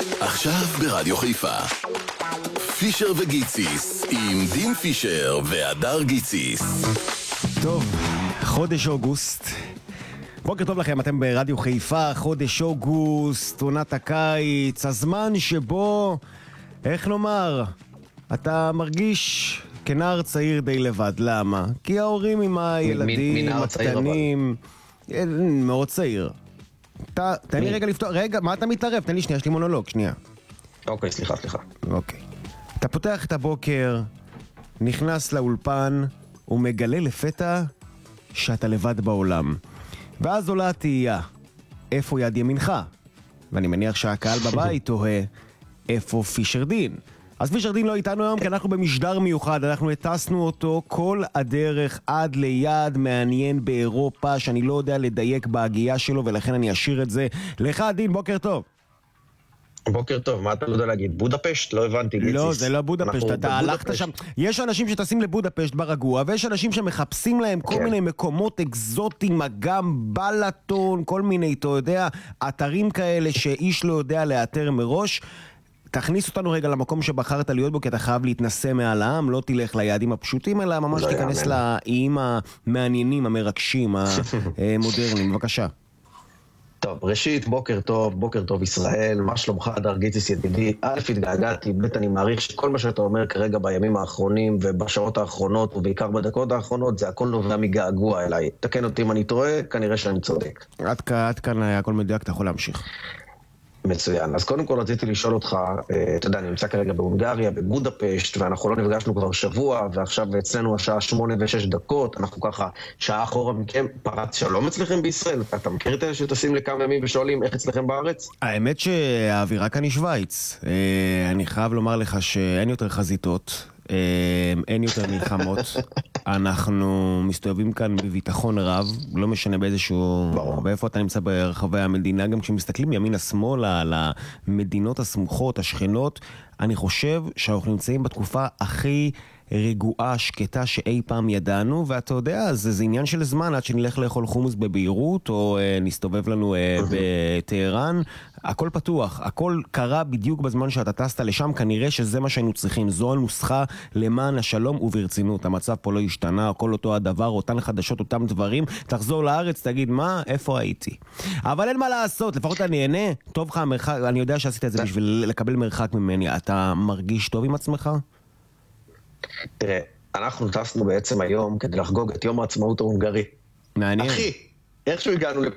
עכשיו ברדיו חיפה, פישר וגיציס עם דין פישר והדר גיציס. טוב, חודש אוגוסט. בוקר טוב לכם, אתם ברדיו חיפה, חודש אוגוסט, עונת הקיץ, הזמן שבו, איך נאמר, אתה מרגיש כנער צעיר די לבד. למה? כי ההורים עם הילדים הקטנים, מאוד צעיר. תן לי רגע לפתוח, רגע, מה אתה מתערב? תן לי שנייה, יש לי מונולוג, שנייה. אוקיי, סליחה. אוקיי. אתה פותח את הבוקר, נכנס לאולפן, ומגלה לפתע שאתה לבד בעולם. ואז עולה התהייה, איפה יד ימינך? ואני מניח שהקהל בבית תוהה, איפה פישר דין? אז פישר דין לא איתנו היום, כי אנחנו במשדר מיוחד, אנחנו הטסנו אותו כל הדרך עד ליעד מעניין באירופה, שאני לא יודע לדייק בהגייה שלו, ולכן אני אשאיר את זה לך. דין, בוקר טוב. בוקר טוב, מה אתה יודע להגיד? בודפשט? לא הבנתי. לא, זה לא בודפשט, אתה הלכת שם. יש אנשים שטסים לבודפשט ברגוע, ויש אנשים שמחפשים להם כל מיני מקומות אקזוטיים, אגם, בלטון, כל מיני, אתה יודע, אתרים כאלה שאיש לא יודע לאתר מראש. תכניס אותנו רגע למקום שבחרת להיות בו, כי אתה חייב להתנסה מעל העם, לא תלך ליעדים הפשוטים, אלא ממש תיכנס לאיים המעניינים, המרגשים, המודרניים. בבקשה. טוב, ראשית, בוקר טוב ישראל, מה שלומך הדר גיציס ידידי? א', התגעגעתי, ב', אני מעריך שכל מה שאתה אומר כרגע בימים האחרונים ובשעות האחרונות ובעיקר בדקות האחרונות, זה הכל נובע מגעגוע אליי. תקן אותי אם אני טועה, כנראה שאני צודק. עד כאן הכל מדויק, אתה יכול להמשיך. מצוין. אז קודם כל רציתי לשאול אותך, אתה יודע, אני נמצא כרגע בהונגריה, בבודפשט, ואנחנו לא נפגשנו כבר שבוע, ועכשיו אצלנו השעה 8:06, אנחנו ככה שעה אחורה מכם. פרץ שלום אצלכם בישראל? אתה מכיר את אלה שטסים לכמה ימים ושואלים איך אצלכם בארץ? האמת שהאווירה כאן היא שוויץ. אני חייב לומר לך שאין יותר חזיתות, אין יותר מלחמות. אנחנו מסתובבים כאן בביטחון רב, לא משנה באיזשהו, ואיפה אתה נמצא ברחבי המדינה, גם כשמסתכלים ימינה שמאלה על המדינות הסמוכות, השכנות, אני חושב שאנחנו נמצאים בתקופה הכי רגועה, שקטה שאי פעם ידענו, ואתה יודע, זה עניין של זמן עד שנלך לאכול חומוס בביירות, או נסתובב לנו בטהרן, הכל פתוח, הכל קרה בדיוק בזמן שאתה טסת לשם, כנראה שזה מה שהיינו צריכים, זו הנוסחה למען השלום וברצינות, המצב פה לא השתנה, הכל אותו הדבר, אותן חדשות, אותם דברים, תחזור לארץ, תגיד מה, איפה הייתי? אבל אין מה לעשות, לפחות אני נהנה, טוב לך המרחק, אני יודע שעשית את זה בשביל לקבל מרחק ממני, אתה מרגיש טוב עם עצמך? תראה, אנחנו טסנו בעצם היום כדי לחגוג את יום העצמאות ההונגרי. מעניין. אחי, איכשהו הגענו לפה.